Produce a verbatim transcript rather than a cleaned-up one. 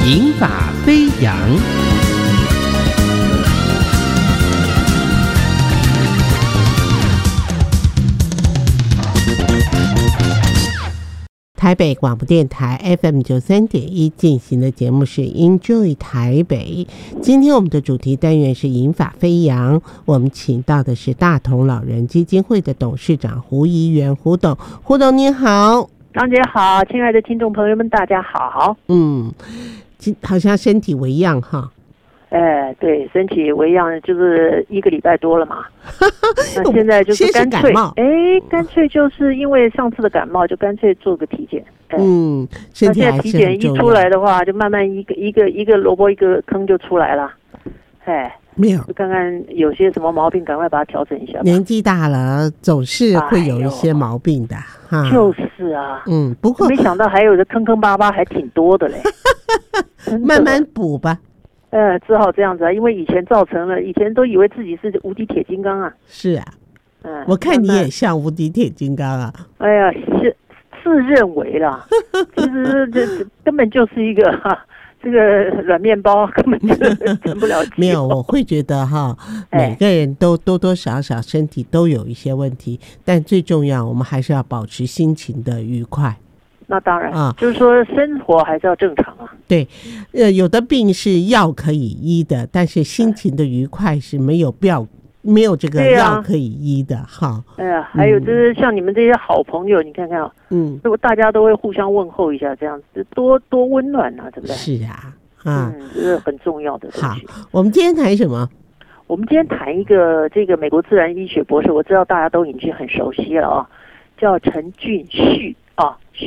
银发飞扬。台北广播电台 F M 九三点一进行的节目是 Enjoy 台北。今天我们的主题单元是银发飞扬，我们请到的是大同老人基金会的董事长胡怡元胡董。胡董您好。 张姐好，亲爱的听众朋友们大家好。 嗯，好像身体为恙哈。 哎，对，身体为恙就是一个礼拜多了嘛。那现在就是干脆，哎，干脆就是因为上次的感冒，就干脆做个体检。 嗯，身体还是很重要。那现在体检一出来的话，就慢慢一个一个一个萝卜一个坑就出来了。哎， 没有， 看看有些什么毛病，赶快把它调整一下。 年纪大了，总是会有一些毛病的哈、 哎。就是啊， 嗯，不过没想到还有的坑坑巴巴还挺多的嘞。 慢慢补吧。 呃，只好这样子啊，因为以前造成了，以前都以为自己是无敌铁金刚啊。 是啊，嗯，我看你也像无敌铁金刚啊。 哎呀，是自认为啦，其实这根本就是一个哈、啊，这个软面包根本就成不了。 没有，我会觉得哈，每个人都多多少少身体都有一些问题，但最重要，我们还是要保持心情的愉快。 那当然啊，就是说生活还是要正常啊。 对，呃，有的病是药可以医的，但是心情的愉快是没有药，没有这个药可以医的哈。 哎呀，还有就是像你们这些好朋友，你看看啊，嗯，如果大家都会互相问候一下，这样子多多温暖啊，对不对？ 是啊，啊， 嗯，这是很重要的东西。 好，我们今天谈什么？ 我们今天谈一个这个美国自然医学博士，我知道大家都已经很熟悉了啊，叫陈俊旭啊。